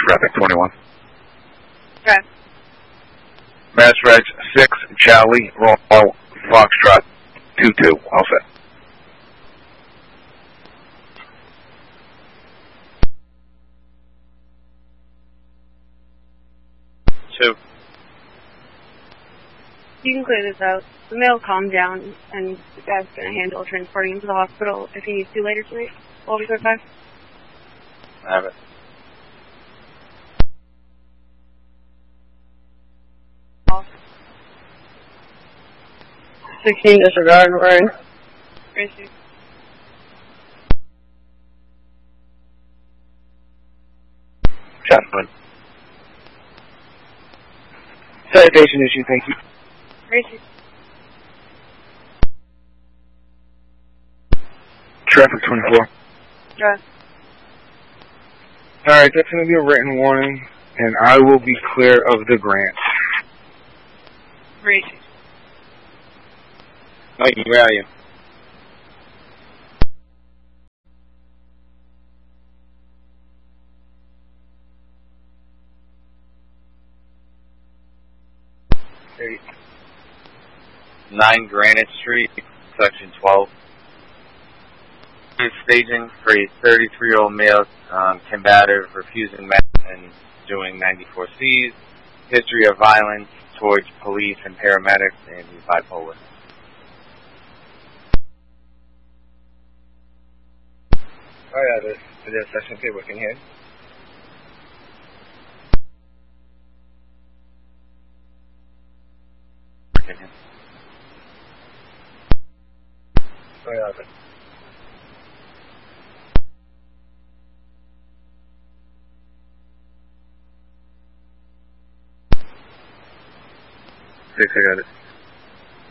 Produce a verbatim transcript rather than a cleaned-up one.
traffic twenty-one. Okay. Mass Reg six, Charlie, Romeo, Foxtrot, two two, all set. Two. You can clear this out. The mail will calm down, and the guy's going to handle transporting him to the hospital if he needs to later tonight. What was it, five? I have it. sixteen disregard, we're in. Gracie. Chapman. Citation issue, thank you. Gracie. Traffic twenty-four. Drive. Alright, that's going to be a written warning, and I will be clear of the grant. Gracie. Mikey, where are you? Eight. nine Granite Street, Section twelve. Staging for a thirty-three-year-old male um, combative refusing meth and doing ninety-four C's. History of violence towards police and paramedics, and he's bipolar. Oh yeah, this, this session okay, working here. Oh yeah, this. Six, I got it.